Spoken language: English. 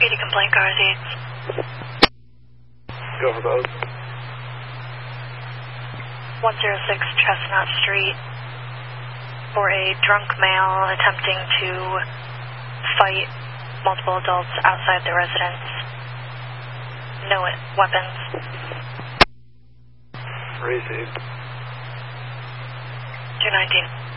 PD complaint cars 8. Go for both. 106 Chestnut Street for a drunk male attempting to fight multiple adults outside the residence. No weapons. Receive. 219.